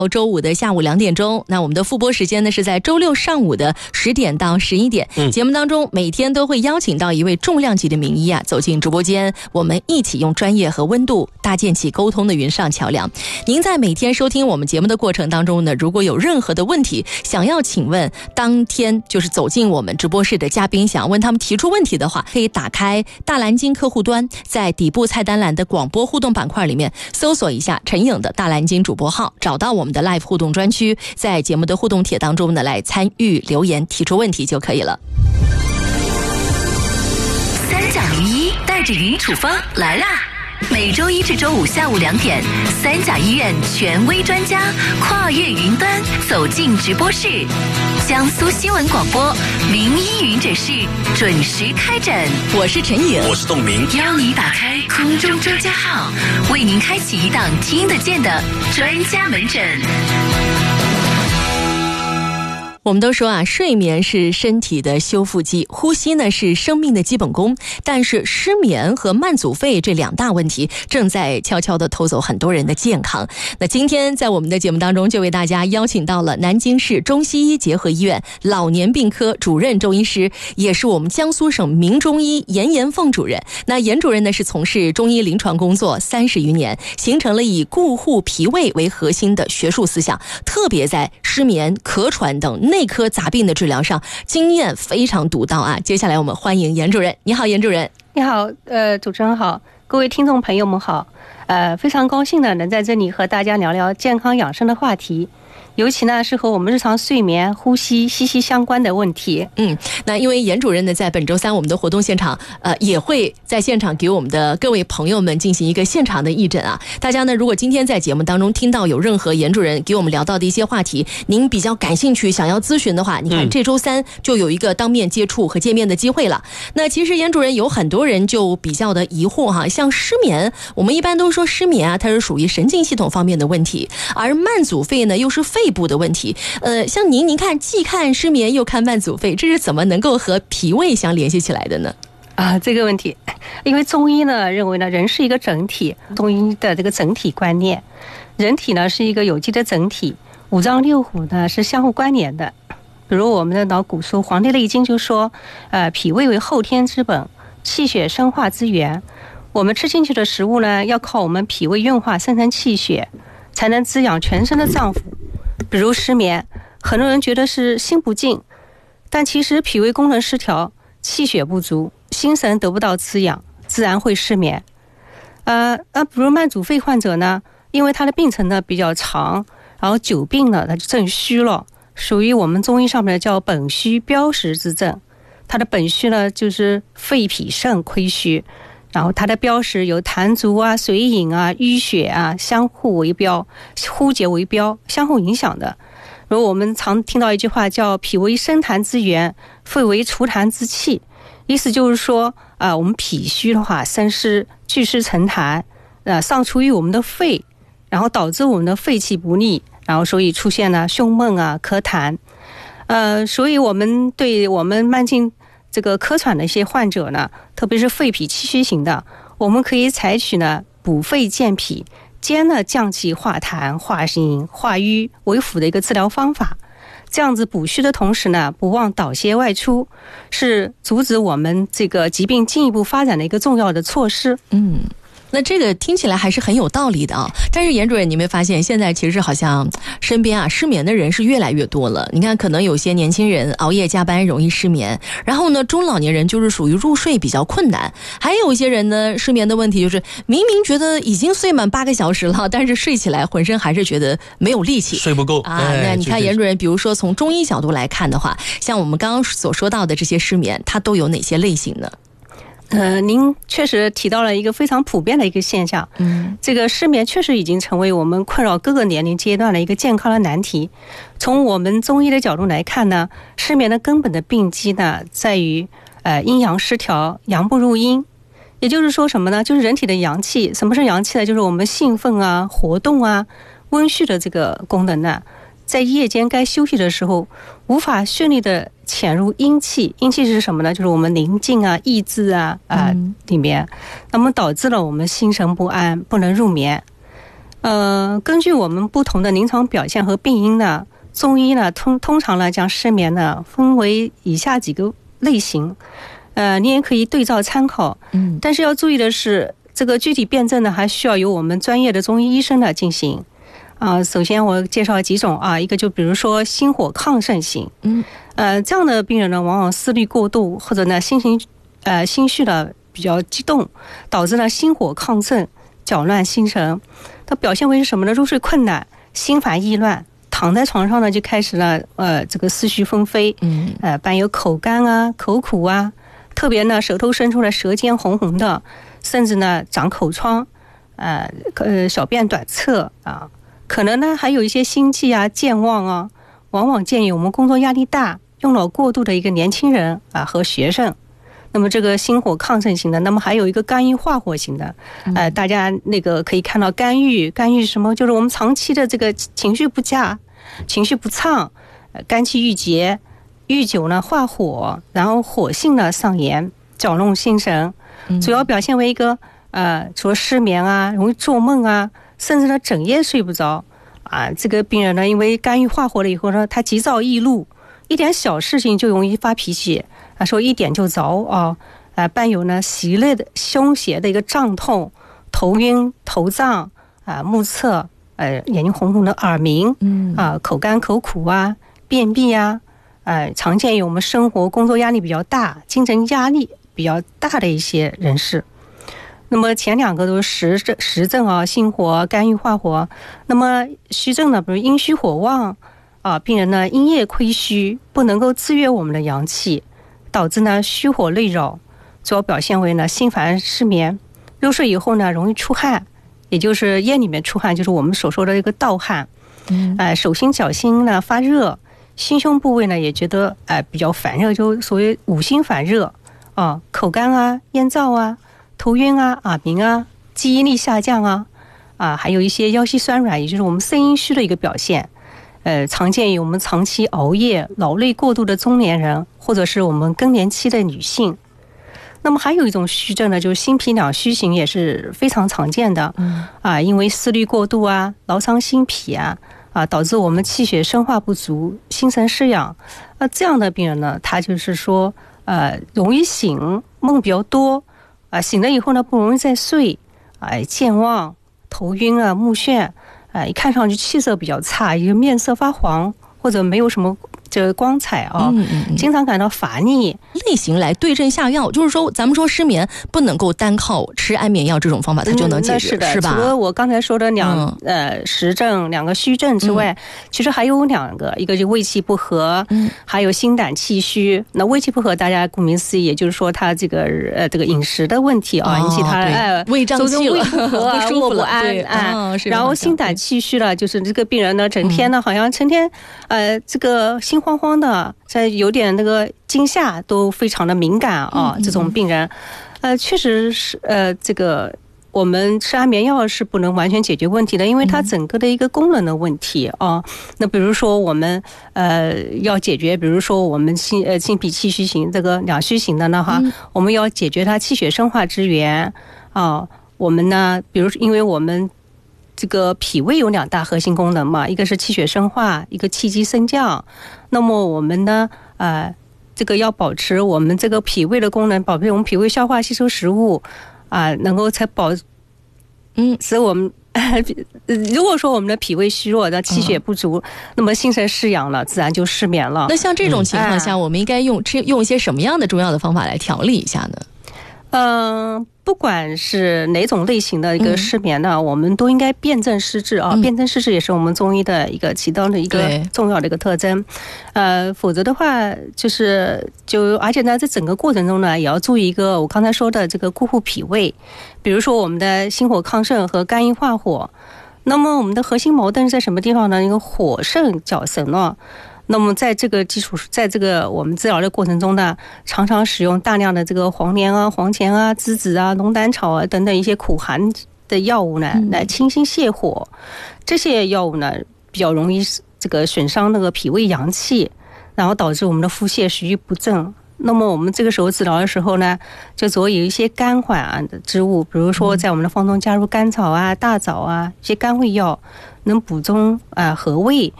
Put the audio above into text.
周五的下午2点钟。那我们的复播时间呢是在周六上午的10点到11点。节目当中每天都会邀请到一位重量级的名医走进直播间，我们一起用专业和温度搭建起沟通的云上桥梁。您在每天收听我们节目的过程当中呢，如果有任何的问题想要请问当天就是走进我们直播室的嘉宾，想要问他们提出问题的话，可以打开大蓝鲸客户端，在底部菜单栏的广播互动板块里面搜索一下陈颖的大蓝鲸主播号，找到我们的 live 互动专区，在节目的互动帖当中呢来参与留言提出问题就可以了。 3甲名医带着云处方来啦！每周1至周5下午2点，3甲医院权威专家跨越云端走进直播室，江苏新闻广播名医云诊室准时开诊。 我是陈颖， 我是栋明， 邀你打开空中专家号，为您开启一档听得见的专家门诊。 我们都说睡眠是身体的修复剂，呼吸呢是生命的基本功，但是失眠和慢阻肺这2大问题正在悄悄地偷走很多人的健康。那今天在我们的节目当中就为大家邀请到了南京市中西医结合医院老年病科主任中医师，也是我们江苏省名中医严延凤主任。那严主任呢是从事中医临床工作30余年，形成了以固护脾胃为核心的学术思想，特别在失眠、咳喘等内科杂病的治疗上经验非常独到接下来我们欢迎严主任。你好，严主任。 你好，主持人好，各位听众朋友们好，非常高兴的能在这里和大家聊聊健康养生的话题，尤其呢是和我们日常睡眠、呼吸息息相关的问题。 那因为严主任呢在本周3我们的活动现场也会在现场给我们的各位朋友们进行一个现场的义诊大家呢如果今天在节目当中听到有任何严主任给我们聊到的一些话题，您比较感兴趣想要咨询的话，你看这周3就有一个当面接触和见面的机会了。那其实严主任有很多人就比较的疑惑像失眠，我们一般都说失眠它是属于神经系统方面的问题，而慢阻肺呢又是肺部的问题。像您看既看失眠又看慢阻肺，这是怎么能够和脾胃相联系起来的呢？ 这个问题，因为中医呢认为呢人是一个整体，中医的这个整体观念，人体呢是一个有机的整体，5脏6腑呢是相互关联的。比如我们的老古书《黄帝内经》就说，脾胃为后天之本，气血生化之源。我们吃进去的食物呢，要靠我们脾胃运化生成气血，才能滋养全身的脏腑。比如失眠，很多人觉得是心不静，但其实脾胃功能失调，气血不足，心神得不到滋养，自然会失眠。比如慢阻肺患者呢，因为他的病程呢比较长，然后久病了，他就正虚了，属于我们中医上面叫本虚标实之症。他的本虚呢就是肺脾肾亏虚，然后它的标识有痰足水饮淤血相互为标，呼结为标，相互影响的。如果我们常听到一句话叫脾为生痰之源，肺为除痰之器，意思就是说我们脾虚的话，生湿聚湿成痰，上出于我们的肺，然后导致我们的肺气不利，然后所以出现了胸闷咳痰。所以我们对我们慢性这个咳喘的一些患者呢，特别是肺脾气虚型的，我们可以采取呢补肺健脾，兼呢降气化痰化阴化瘀为辅的一个治疗方法。这样子补虚的同时呢，不忘导邪外出，是阻止我们这个疾病进一步发展的一个重要的措施。 那这个听起来还是很有道理的但是严主任，你没发现现在其实好像身边失眠的人是越来越多了。你看可能有些年轻人熬夜加班容易失眠，然后呢中老年人就是属于入睡比较困难，还有一些人呢失眠的问题就是明明觉得已经睡满8个小时了，但是睡起来浑身还是觉得没有力气， 睡不够那你看严主任，比如说从中医角度来看的话，像我们刚刚所说到的这些失眠，它都有哪些类型呢？ 您确实提到了一个非常普遍的一个现象，这个失眠确实已经成为我们困扰各个年龄阶段的一个健康的难题。从我们中医的角度来看呢，失眠的根本的病机呢，在于阴阳失调，阳不入阴。也就是说什么呢？就是人体的阳气。什么是阳气呢？就是我们兴奋活动温煦的这个功能呢，在夜间该休息的时候，无法顺利的潜入阴气。阴气是什么呢？就是我们宁静意志里面，那么导致了我们心神不安，不能入眠。 根据我们不同的临床表现和病因呢，中医呢通常呢将失眠呢分为以下几个类型，你也可以对照参考。但是要注意的是，这个具体辨证呢还需要由我们专业的中医医生呢进行。首先我介绍几种一个就比如说心火亢盛型，这样的病人呢，往往思虑过度，或者呢心绪呢比较激动，导致呢心火亢盛，搅乱心神。它表现为是什么呢？入睡困难，心烦意乱，躺在床上呢就开始了这个思绪纷飞，伴有口干啊、口苦啊，特别呢舌头伸出来，舌尖红红的，甚至呢长口疮，小便短侧啊。可能呢还有一些心悸啊、健忘啊，往往建议我们工作压力大、用脑过度的一个年轻人和学生。那么这个心火亢盛型的，那么还有一个肝郁化火型的，大家那个可以看到肝郁什么，就是我们长期的这个情绪不佳、情绪不畅，肝气郁结，郁久呢化火，然后火性呢上炎，搅弄心神，主要表现为一个除了失眠啊、容易做梦啊，甚至呢整夜睡不着这个病人呢，因为肝郁化火了以后呢，他急躁易怒，一点小事情就容易发脾气，说一点就着伴有呢袭类的胸胁的一个胀痛、头晕、头胀目测眼睛红红的、耳鸣口干口苦便秘常见于我们生活工作压力比较大、精神压力比较大的一些人士。那么前两个都是实症心火肝郁化火。那么虚症呢，比如阴虚火旺病人呢阴液亏虚，不能够制约我们的阳气，导致呢虚火内扰，主要表现为呢心烦失眠，入睡以后呢容易出汗，也就是夜里面出汗，就是我们所说的一个盗汗。手心脚心呢发热，心胸部位呢也觉得比较烦热，就所谓五心烦热口干咽燥头晕耳鸣记忆力下降还有一些腰膝酸软，也就是我们肾阴虚的一个表现。常见于我们长期熬夜、劳累过度的中年人，或者是我们更年期的女性。那么还有一种虚症呢，就是心脾两虚型，也是非常常见的因为思虑过度劳伤心脾导致我们气血生化不足，心神失养。这样的病人呢，他就是说容易醒，梦比较多醒了以后呢不容易再睡健忘、头晕目眩一看上去气色比较差，一个面色发黄，或者没有什么这个光彩经常感到乏力。 类型来对症下药，就是说咱们说失眠不能够单靠吃安眠药这种方法它就能解决， 是吧？除了我刚才说的实症两个虚症之外，其实还有两个，一个就胃气不和，还有心胆气虚。那胃气不和大家顾名思义，也就是说他这个饮食的问题引起他胃胀气了， 不和不舒服了， 卧不安然后心胆气虚了，就是这个病人呢整天呢好像成天这个心慌慌的，在有点那个惊吓都非常的敏感这种病人确实是这个我们吃安眠药是不能完全解决问题的，因为它整个的一个功能的问题那比如说我们要解决，比如说我们心脾气虚型这个两虚型的呢我们要解决它气血生化之源我们呢比如因为我们这个脾胃有两大核心功能嘛，一个是气血生化，一个气机升降。那么我们呢这个要保持我们这个脾胃的功能，保持我们脾胃消化吸收食物能够才使我们如果说我们的脾胃虚弱的气血不足那么心神失养了，自然就失眠了。 那像这种情况下我们应该用一些什么样的中药的方法来调理一下呢？ 不管是哪种类型的一个失眠呢我们都应该辨证施治辨证施治也是我们中医的一个起到的一个重要的一个特征否则的话而且呢在整个过程中呢也要注意一个我刚才说的这个固护脾胃，比如说我们的心火亢盛和肝郁化火。那么我们的核心矛盾在什么地方呢？一个火盛绞神了。那么在这个基础，在这个我们治疗的过程中呢，常常使用大量的这个黄连黄钱栀子龙胆草等等一些苦寒的药物呢，来清心泻火。这些药物呢，比较容易这个损伤那个脾胃阳气，然后导致我们的腹泻食欲不振。 那么我们这个时候治疗的时候呢，就着有一些肝缓的植物，比如说在我们的方中加入甘草啊、大枣啊，一些肝胃药，能补中和胃，